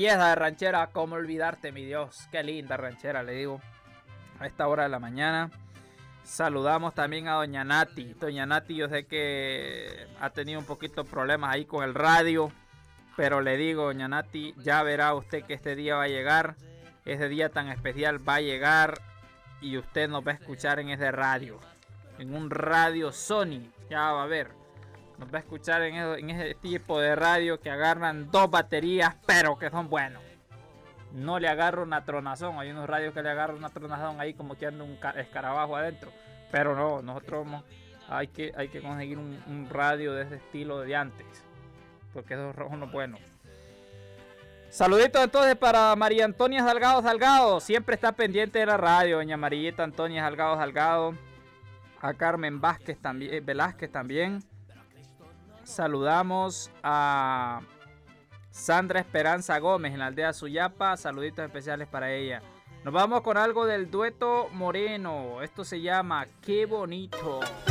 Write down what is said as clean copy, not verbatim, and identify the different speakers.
Speaker 1: belleza de ranchera, cómo olvidarte, mi Dios. Qué linda ranchera, le digo. A esta hora de la mañana. Saludamos también a doña Nati. Doña Nati, yo sé que ha tenido un poquito de problemas ahí con el radio. Pero le digo, doña Nati, ya verá usted que este día va a llegar. Ese día tan especial va a llegar. Y usted nos va a escuchar en ese radio. En un radio Sony. Ya va a ver. Nos va a escuchar en ese tipo de radio que agarran 2 baterías, pero que son buenos. No le agarro una tronazón. Hay unos radios que le agarran una tronazón ahí como que anda un escarabajo adentro. Pero no, nosotros hay que conseguir un radio de ese estilo de antes. Porque esos rojos no son buenos. Saluditos entonces para María Antonia Salgado. Siempre está pendiente de la radio. Doña Marieta Antonia Salgado. A Carmen Velázquez también. Saludamos a Sandra Esperanza Gómez en la aldea Suyapa. Saluditos especiales para ella. Nos vamos con algo del dueto Moreno. Esto se llama Qué Bonito.